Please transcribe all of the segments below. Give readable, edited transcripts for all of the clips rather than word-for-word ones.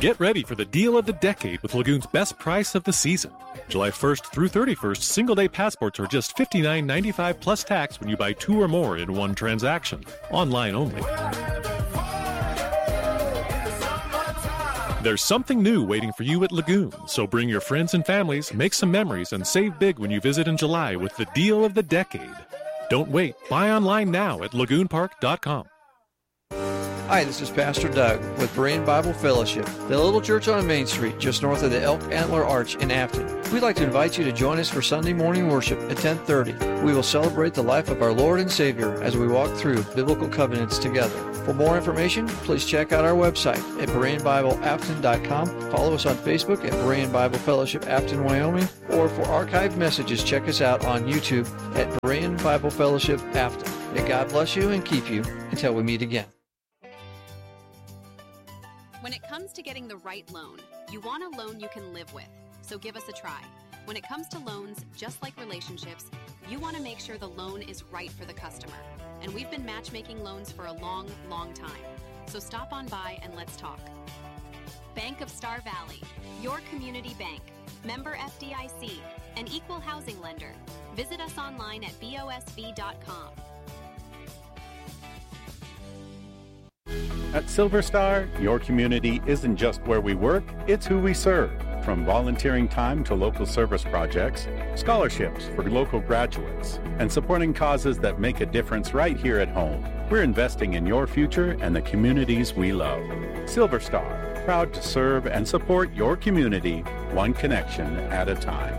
Get ready for the deal of the decade with Lagoon's best price of the season. July 1st through 31st, single-day passports are just $59.95 plus tax when you buy 2 or more in one transaction. Online only. There's something new waiting for you at Lagoon, so bring your friends and families, make some memories, and save big when you visit in July with the deal of the decade. Don't wait. Buy online now at lagoonpark.com. Hi, this is Pastor Doug with Berean Bible Fellowship, the little church on Main Street just north of the Elk Antler Arch in Afton. We'd like to invite you to join us for Sunday morning worship at 10:30. We will celebrate the life of our Lord and Savior as we walk through biblical covenants together. For more information, please check out our website at BereanBibleAfton.com. Follow us on Facebook at Berean Bible Fellowship Afton, Wyoming, or for archived messages, check us out on YouTube at Berean Bible Fellowship Afton. May God bless you and keep you until we meet again. When it comes to getting the right loan, you want a loan you can live with, so give us a try. When it comes to loans, just like relationships, you want to make sure the loan is right for the customer. And we've been matchmaking loans for a long, long time. So stop on by and let's talk. Bank of Star Valley, your community bank, member FDIC, an equal housing lender. Visit us online at bosv.com. At Silver Star, your community isn't just where we work, it's who we serve. From volunteering time to local service projects, scholarships for local graduates, and supporting causes that make a difference right here at home. We're investing in your future and the communities we love. Silver Star, proud to serve and support your community, one connection at a time.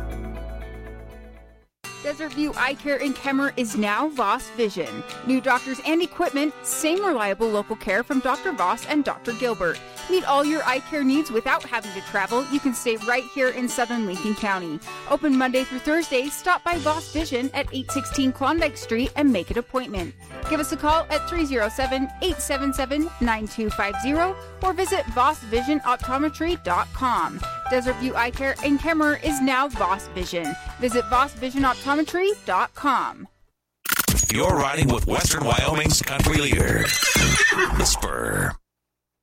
Desert View Eye Care in Kemmer is now Voss Vision. New doctors and equipment, same reliable local care from Dr. Voss and Dr. Gilbert. Meet all your eye care needs without having to travel. You can stay right here in southern Lincoln County. Open Monday through Thursday. Stop by Voss Vision at 816 Klondike Street and make an appointment. Give us a call at 307-877-9250 or visit VossVisionOptometry.com. Desert View Eye Care in Kemmer is now Voss Vision. Visit VossVisionOptometry.com. You're riding with Western Wyoming's country leader, The Spur.